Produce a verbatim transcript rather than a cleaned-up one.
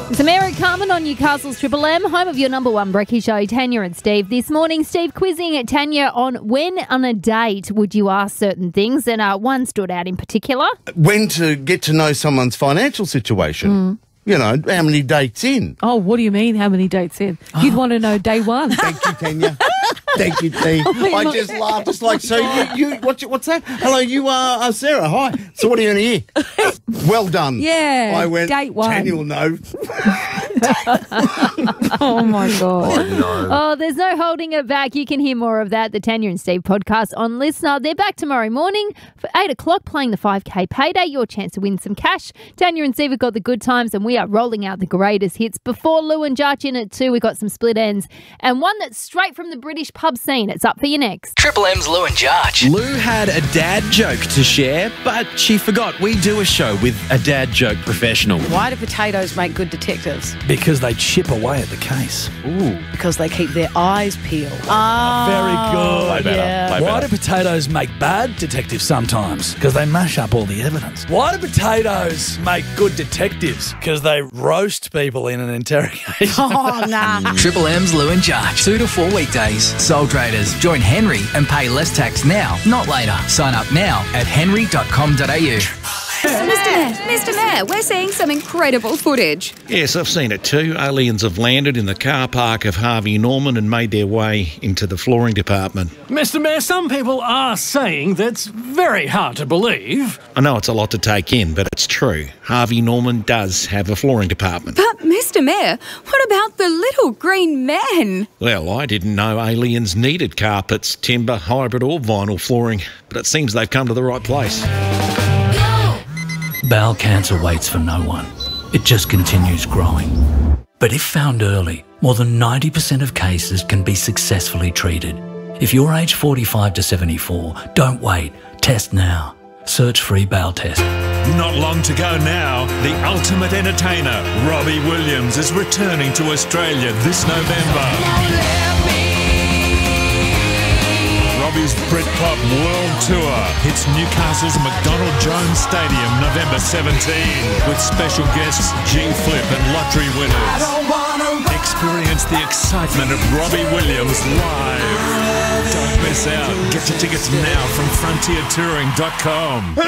It's Mary Carmen on Newcastle's Triple M, home of your number one brekkie show, Tanya and Steve. This morning, Steve quizzing Tanya on when on a date would you ask certain things, and uh, one stood out in particular. When to get to know someone's financial situation. Mm. You know, how many dates in? Oh, what do you mean, how many dates in? You'd want to know day one. Thank you, Tanya. Thank you, T. Oh, I just laughed, just like, so you, you what's, what's that? Hello, you are uh, Sarah, hi. So what are you going to hear? Well done. Yeah, I went, date one. Tanya will know. Oh, my God. Oh, no. Oh, there's no holding it back. You can hear more of that, the Tanya and Steve podcast on Listener. They're back tomorrow morning for eight o'clock playing the five K payday, your chance to win some cash. Tanya and Steve have got the good times, and we are rolling out the greatest hits. Before Lou and Jarch in at two, we've got some split ends and one that's straight from the British pub scene. It's up for you next. Triple M's Lou and Jarch. Lou had a dad joke to share, but she forgot we do a show with a dad joke professional. Why do potatoes make good detectives? Because they chip away at the case. Ooh. Because they keep their eyes peeled. Oh, very good. Way better. Yeah. Way Why better. do potatoes make bad detectives sometimes? Because they mash up all the evidence. Why do potatoes make good detectives? Because they roast people in an interrogation. Oh, nah. Triple M's Lou and Jarch. Two to four weekdays. Sole traders. Join Henry and pay less tax now, not later. Sign up now at henry dot com dot a u. Mister Mayor, Mister Mayor, we're seeing some incredible footage. Yes, I've seen it too. Aliens have landed in the car park of Harvey Norman and made their way into the flooring department. Mister Mayor, some people are saying that's very hard to believe. I know it's a lot to take in, but it's true. Harvey Norman does have a flooring department. But, Mister Mayor, what about the little green men? Well, I didn't know aliens needed carpets, timber, hybrid or vinyl flooring, but it seems they've come to the right place. Bowel cancer waits for no one. It just continues growing. But if found early, more than ninety percent of cases can be successfully treated. If you're aged forty-five to seventy-four, don't wait. Test now. Search free bowel test. Not long to go now. The ultimate entertainer, Robbie Williams, is returning to Australia this November. Robbie's Britpop World Tour hits Newcastle's McDonald Jones Stadium November seventeenth with special guests G-Flip and lottery winners. Experience the excitement of Robbie Williams live. Don't miss out. Get your tickets now from frontier touring dot com.